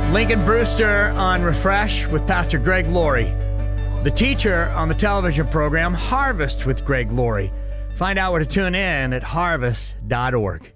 Lincoln Brewster on Refresh with Pastor Greg Laurie. The teacher on the television program Harvest with Greg Laurie. Find out where to tune in at harvest.org.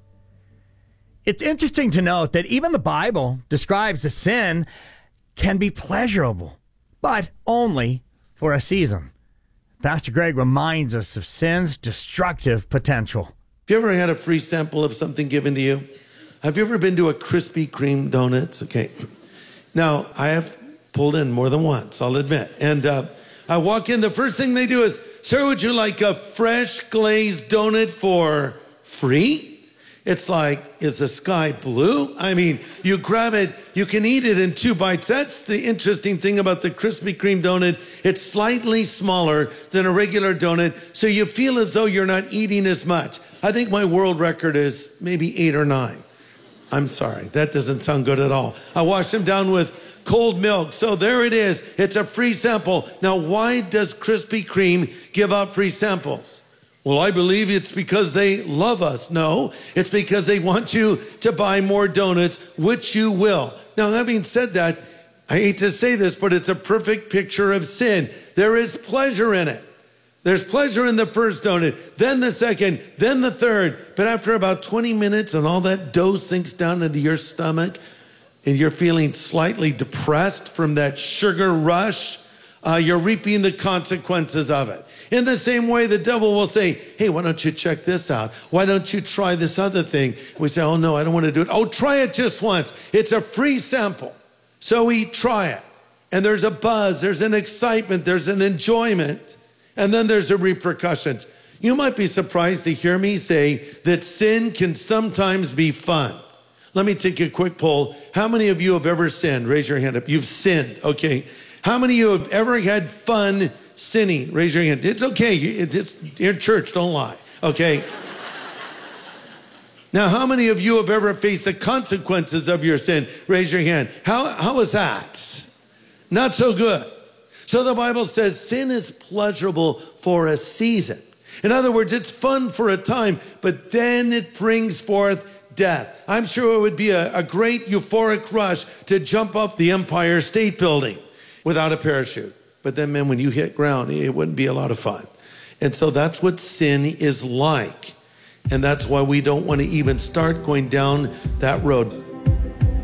It's interesting to note that even the Bible describes that sin can be pleasurable, but only for a season. Pastor Greg reminds us of sin's destructive potential. Have you ever had a free sample of something given to you? Have you ever been to a Krispy Kreme donuts? Okay. Now, I have pulled in more than once, I'll admit. And I walk in, the first thing they do is, sir, would you like a fresh glazed donut for free? It's like, is the sky blue? I mean, you grab it, you can eat it in 2 bites. That's the interesting thing about the Krispy Kreme donut. It's slightly smaller than a regular donut, so you feel as though you're not eating as much. I think my world record is maybe 8 or 9. I'm sorry, that doesn't sound good at all. I washed them down with cold milk. So there it is. It's a free sample. Now, why does Krispy Kreme give out free samples? Well, I believe it's because they love us. No, it's because they want you to buy more donuts, which you will. Now, having said that, I hate to say this, but it's a perfect picture of sin. There is pleasure in it. There's pleasure in the first donut, then the second, then the third. But after about 20 minutes and all that dough sinks down into your stomach and you're feeling slightly depressed from that sugar rush, you're reaping the consequences of it. In the same way, the devil will say, hey, why don't you check this out? Why don't you try this other thing? We say, oh, no, I don't want to do it. Oh, try it just once. It's a free sample. So we try it. And there's a buzz, there's an excitement, there's an enjoyment. And then there's the repercussions. You might be surprised to hear me say that sin can sometimes be fun. Let me take a quick poll. How many of you have ever sinned? Raise your hand up. You've sinned, okay. How many of you have ever had fun sinning? Raise your hand. It's okay. It's your church, don't lie, okay. Now, how many of you have ever faced the consequences of your sin? Raise your hand. How was that? Not so good. So the Bible says sin is pleasurable for a season. In other words, it's fun for a time, but then it brings forth death. I'm sure it would be a great euphoric rush to jump off the Empire State Building without a parachute. But then, man, when you hit ground, it wouldn't be a lot of fun. And so that's what sin is like. And that's why we don't want to even start going down that road.